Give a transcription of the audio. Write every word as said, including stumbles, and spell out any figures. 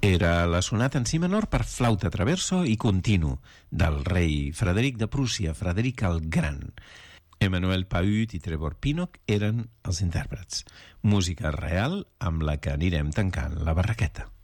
era la sonata en si menor per flauta traverso i continu del rei Frederic de Prússia, Frederic el Gran. Emmanuel Pahud i Trevor Pinnock eren els intèrprets. Música real amb la que anirem tancant la barraqueta.